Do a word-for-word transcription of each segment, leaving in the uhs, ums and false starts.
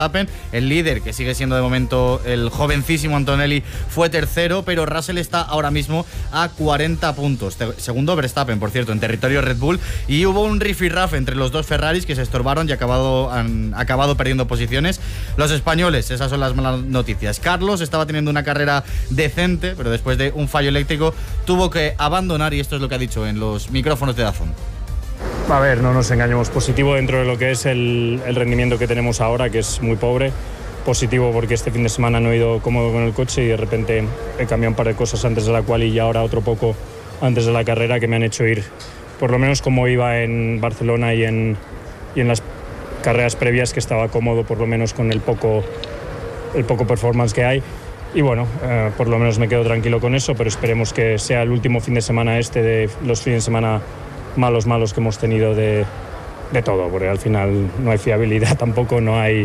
Verstappen. El líder, que sigue siendo de momento el jovencísimo Antonelli, fue tercero, pero Russell está ahora mismo a cuarenta puntos. Segundo Verstappen, por cierto, en territorio Red Bull. Y hubo un rifirraf entre los dos Ferraris que se estorbaron y acabado, han acabado perdiendo posiciones. Los españoles, esas son las malas noticias. Carlos estaba teniendo una carrera decente, pero después de un fallo eléctrico tuvo que abandonar, y esto es lo que ha dicho en los micrófonos de DAZN. A ver, no nos engañemos, positivo dentro de lo que es el, el rendimiento que tenemos ahora, que es muy pobre. Positivo porque este fin de semana no he ido cómodo con el coche y de repente he cambiado un par de cosas antes de la quali y ahora otro poco antes de la carrera que me han hecho ir, por lo menos como iba en Barcelona y en, y en las carreras previas, que estaba cómodo por lo menos con el poco, el poco performance que hay. Y bueno, eh, por lo menos me quedo tranquilo con eso, pero esperemos que sea el último fin de semana este de los fines de semana malos, malos que hemos tenido de, de todo, porque al final no hay fiabilidad tampoco, no hay,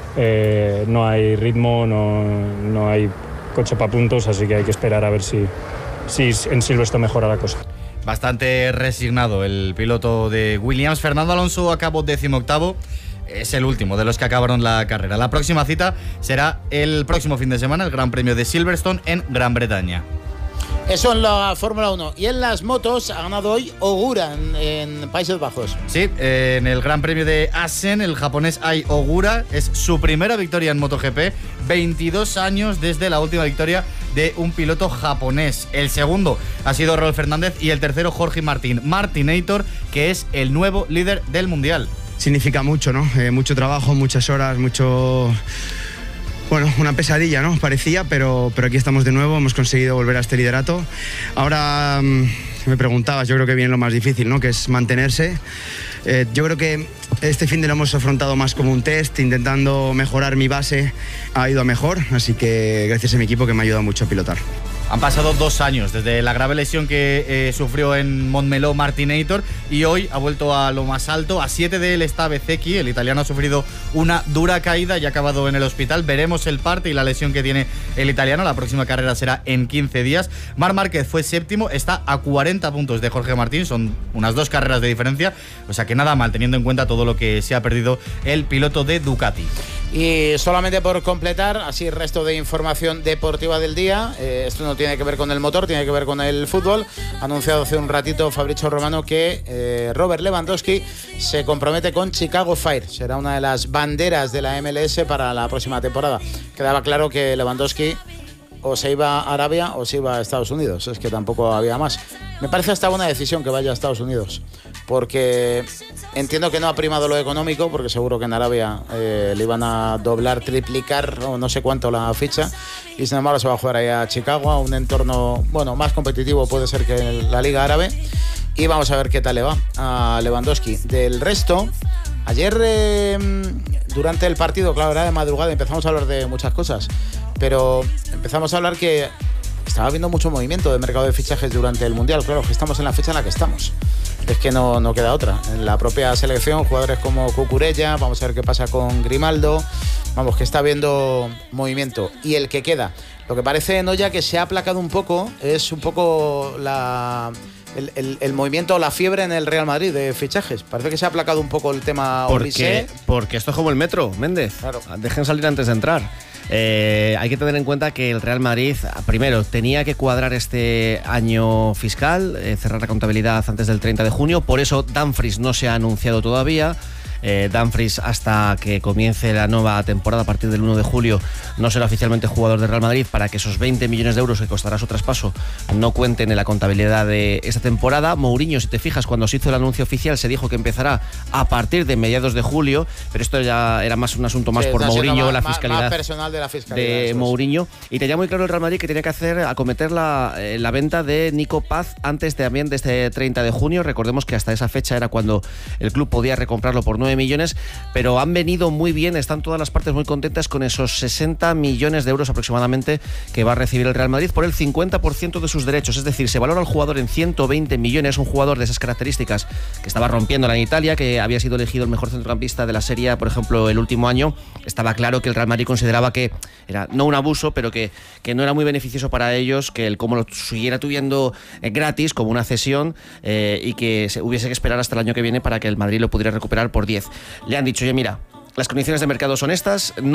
eh, no hay ritmo, no, no hay coche para puntos, así que hay que esperar a ver si, si en Silverstone mejora la cosa. Bastante resignado el piloto de Williams. Fernando Alonso acabó decimoctavo. Es el último de los que acabaron la carrera. La próxima cita será el próximo fin de semana, el Gran Premio de Silverstone en Gran Bretaña. Eso en la Fórmula uno. Y en las motos ha ganado hoy Ogura en, en Países Bajos. Sí, eh, en el Gran Premio de Assen, el japonés Ai Ogura es su primera victoria en MotoGP. veintidós años desde la última victoria de un piloto japonés. El segundo ha sido Rolf Fernández y el tercero Jorge Martín. Martinator, que es el nuevo líder del Mundial. Significa mucho, ¿no? Eh, mucho trabajo, muchas horas, mucho... Bueno, una pesadilla, ¿no? Parecía, pero, pero aquí estamos de nuevo, hemos conseguido volver a este liderato. Ahora mmm, me preguntabas, yo creo que viene lo más difícil, ¿no? Que es mantenerse. Eh, yo creo que este fin de lo hemos afrontado más como un test, intentando mejorar mi base. Ha ido a mejor, así que gracias a mi equipo que me ha ayudado mucho a pilotar. Han pasado dos años desde la grave lesión que eh, sufrió en Montmeló Martinator y hoy ha vuelto a lo más alto. A siete de él está Bezzecchi, el italiano ha sufrido una dura caída y ha acabado en el hospital. Veremos el parte y la lesión que tiene el italiano. La próxima carrera será en quince días. Marc Márquez fue séptimo, está a cuarenta puntos de Jorge Martín, son unas dos carreras de diferencia, o sea que nada mal teniendo en cuenta todo lo que se ha perdido el piloto de Ducati. Y solamente por completar, así el resto de información deportiva del día, eh, esto no tiene que ver con el motor, tiene que ver con el fútbol. Ha anunciado hace un ratito Fabrizio Romano que eh, Robert Lewandowski se compromete con Chicago Fire. Será una de las banderas de la M L S para la próxima temporada. Quedaba claro que Lewandowski o se iba a Arabia o se iba a Estados Unidos, es que tampoco había más. Me parece hasta una decisión que vaya a Estados Unidos, porque entiendo que no ha primado lo económico, porque seguro que en Arabia eh, le iban a doblar, triplicar o no sé cuánto la ficha, y sin embargo se va a jugar ahí a Chicago, a un entorno bueno más competitivo puede ser que la Liga Árabe, y vamos a ver qué tal le va a Lewandowski. Del resto, ayer eh, durante el partido, claro, era de madrugada, empezamos a hablar de muchas cosas, pero empezamos a hablar que estaba habiendo mucho movimiento de mercado de fichajes durante el Mundial. Claro, que estamos en la fecha en la que estamos. Es que no, no queda otra. En la propia selección, jugadores como Cucurella, vamos a ver qué pasa con Grimaldo. Vamos, que está habiendo movimiento. Y el que queda, lo que parece, Noya, que se ha aplacado un poco, es un poco la... El, el, el movimiento o la fiebre en el Real Madrid de fichajes. Parece que se ha aplacado un poco el tema porque, porque esto es como el metro, Méndez. Claro. Dejen salir antes de entrar. Eh, hay que tener en cuenta que el Real Madrid, primero, tenía que cuadrar este año fiscal, eh, cerrar la contabilidad antes del treinta de junio. Por eso Dumfries no se ha anunciado todavía. Eh, Dumfries, hasta que comience la nueva temporada a partir del uno de julio, no será oficialmente jugador de Real Madrid, para que esos veinte millones de euros que costará su traspaso no cuenten en la contabilidad de esta temporada. Mourinho, si te fijas, cuando se hizo el anuncio oficial se dijo que empezará a partir de mediados de julio, pero esto ya era más un asunto más sí, por Mourinho, más, la fiscalidad, más personal de la fiscalidad de Mourinho, y tenía muy claro el Real Madrid que tenía que hacer acometer la, eh, la venta de Nico Paz antes también de este treinta de junio. Recordemos que hasta esa fecha era cuando el club podía recomprarlo por nueve millones, pero han venido muy bien, están todas las partes muy contentas con esos sesenta millones de euros aproximadamente que va a recibir el Real Madrid por el cincuenta por ciento de sus derechos. Es decir, se valora al jugador en ciento veinte millones, un jugador de esas características que estaba rompiéndola en Italia, que había sido elegido el mejor centrocampista de la Serie A, por ejemplo, el último año. Estaba claro que el Real Madrid consideraba que era no un abuso, pero que, que no era muy beneficioso para ellos que el como lo siguiera tuviendo eh, gratis, como una cesión, eh, y que se hubiese que esperar hasta el año que viene para que el Madrid lo pudiera recuperar por diez. Le han dicho, oye, mira, Las condiciones de mercado son estas. No